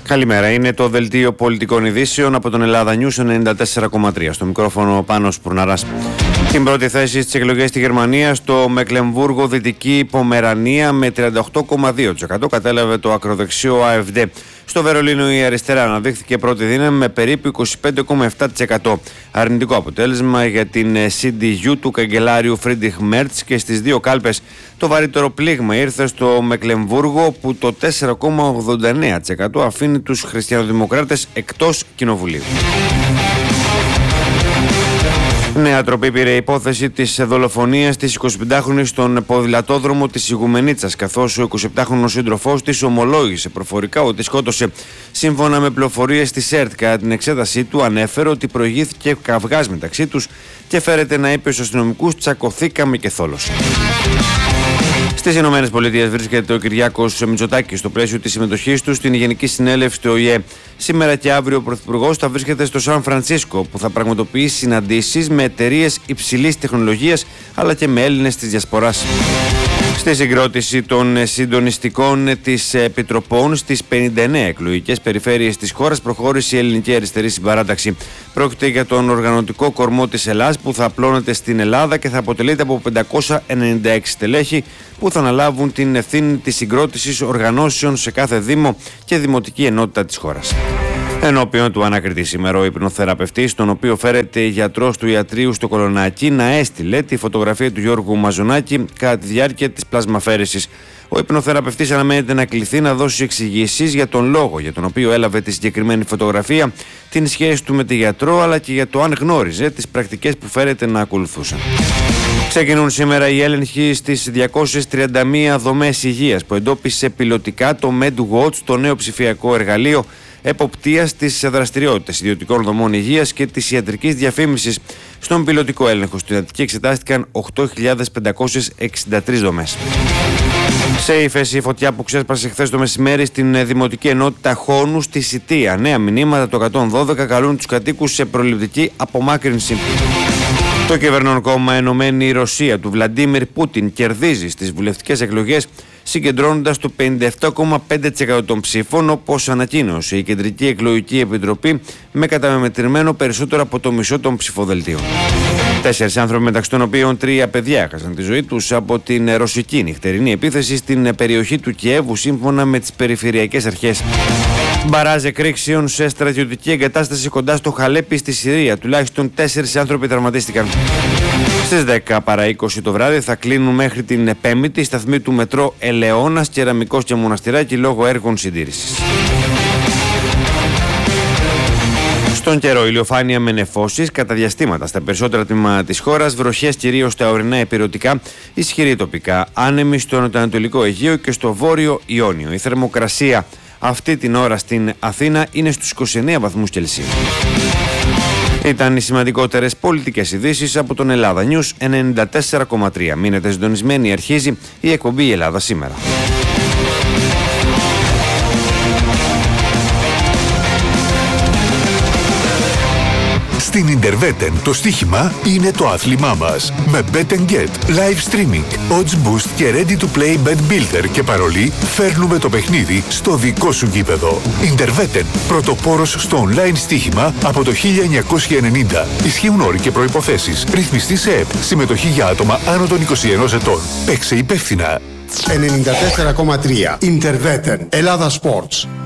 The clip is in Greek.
Καλημέρα. Είναι το δελτίο πολιτικών ειδήσεων από τον Ελλάδα News 94,3. Στο μικρόφωνο Πάνος Πουρναράς. Την πρώτη θέση στις εκλογές στη Γερμανία, στο Μεκλεμβούργο, Δυτική Πομερανία, με 38,2% κατέλαβε το ακροδεξιό AfD. Στο Βερολίνο η αριστερά αναδείχθηκε πρώτη δύναμη με περίπου 25,7%. Αρνητικό αποτέλεσμα για την CDU του καγκελάριου Φρίντριχ Μέρτς, και στις δύο κάλπες το βαρύτερο πλήγμα ήρθε στο Μεκλεμβούργο, που το 4,89% αφήνει τους χριστιανοδημοκράτες εκτός κοινοβουλίου. Νέα τροπή πήρε η υπόθεση της δολοφονίας της 25χρονης στον ποδηλατόδρομο της Ιγουμενίτσας, καθώς ο 27χρονος σύντροφός της ομολόγησε προφορικά ότι σκότωσε. Σύμφωνα με πληροφορίες της ΕΡΤ, κατά την εξέτασή του ανέφερε ότι προηγήθηκε καυγάς μεταξύ τους και φέρεται να είπε στους αστυνομικούς «τσακωθήκαμε και θόλωσα». Στις ΗΠΑ βρίσκεται ο Κυριάκος Μητσοτάκης στο πλαίσιο της συμμετοχής του στην Γενική Συνέλευση του ΟΗΕ. Σήμερα και αύριο ο Πρωθυπουργός θα βρίσκεται στο Σαν Φρανσίσκο, που θα πραγματοποιήσει συναντήσεις με εταιρείες υψηλής τεχνολογίας αλλά και με Έλληνες της Διασποράς. Στη συγκρότηση των συντονιστικών της Επιτροπών στις 59 εκλογικές περιφέρειες της χώρας προχώρησε η Ελληνική Αριστερή Συμπαράταξη. Πρόκειται για τον οργανωτικό κορμό της Ελλάδας, που θα απλώνεται στην Ελλάδα και θα αποτελείται από 596 στελέχη που θα αναλάβουν την ευθύνη της συγκρότησης οργανώσεων σε κάθε δήμο και δημοτική ενότητα της χώρας. Ενώπιον του ανακριτή σήμερα, ο υπνοθεραπευτής, τον οποίο φέρεται γιατρός του ιατρείου στο Κολονάκι, να έστειλε τη φωτογραφία του Γιώργου Μαζονάκη κατά τη διάρκεια της πλασμαφέρεσης. Ο υπνοθεραπευτής αναμένεται να κληθεί να δώσει εξηγήσεις για τον λόγο για τον οποίο έλαβε τη συγκεκριμένη φωτογραφία, την σχέση του με τη γιατρό, αλλά και για το αν γνώριζε τις πρακτικές που φέρεται να ακολουθούσαν. Ξεκινούν σήμερα οι έλεγχοι στις 231 δομές υγείας που εντόπισε πιλωτικά το MedWatch, το νέο ψηφιακό εργαλείο εποπτείας της δραστηριότητας ιδιωτικών δομών υγείας και της ιατρικής διαφήμισης. Στον πιλωτικό έλεγχο στην Αττική εξετάστηκαν 8.563 δομές. Σε ύφεση, η φωτιά που ξέσπασε χθες το μεσημέρι στην δημοτική ενότητα Χόνου στη Σιτία. Νέα μηνύματα το 112 καλούν τους κατοίκους σε προληπτική απομάκρυνση. Το κυβερνών κόμμα Ενωμένη Ρωσία του Βλαντίμιρ Πούτιν κερδίζει στις βουλευτικές εκλογές, συγκεντρώνοντας το 57,5% των ψήφων, όπως ανακοίνωσε η Κεντρική Εκλογική Επιτροπή, με καταμετρημένο περισσότερο από το μισό των ψηφοδελτίων. 4 άνθρωποι, μεταξύ των οποίων 3 παιδιά, έχασαν τη ζωή τους από την ρωσική νυχτερινή επίθεση στην περιοχή του Κιέβου, σύμφωνα με τις περιφερειακές αρχές. Μπαράζ εκρήξεων σε στρατιωτική εγκατάσταση κοντά στο Χαλέπι στη Συρία. Τουλάχιστον 4 άνθρωποι τραυματίστηκαν. Στις 10 παρά 20 το βράδυ θα κλείνουν μέχρι την Πέμπτη σταθμοί του μετρό Ελαιώνας, Κεραμικός και Μοναστηράκι λόγω έργων συντήρησης. Στον καιρό, ηλιοφάνεια με νεφώσεις κατά διαστήματα στα περισσότερα τμήματα της χώρας, βροχές κυρίως στα ορεινά ηπειρωτικά, ισχυρή τοπικά, άνεμη στο νοτιοανατολικό Αιγαίο και στο βόρειο Ιόνιο. Η θερμοκρασία αυτή την ώρα στην Αθήνα είναι στους 29 βαθμούς Κελσίου. Ήταν οι σημαντικότερες πολιτικές ειδήσεις από τον Ελλάδα News 94,3. Μείνετε συντονισμένοι, αρχίζει η εκπομπή «Η Ελλάδα σήμερα». Στην Ιντερβέτεν το στοίχημα είναι το άθλημά μας. Με Bet & Get, live streaming, odds boost και ready to play bet builder και παρολί, φέρνουμε το παιχνίδι στο δικό σου γήπεδο. Ιντερβέτεν, πρωτοπόρος στο online στοίχημα από το 1990. Ισχύουν όροι και προϋποθέσεις. Ρυθμιστή σε ΕΠ. Συμμετοχή για άτομα άνω των 21 ετών. Παίξε υπεύθυνα. 94,3. Ιντερβέτεν. Ελλάδα Sports.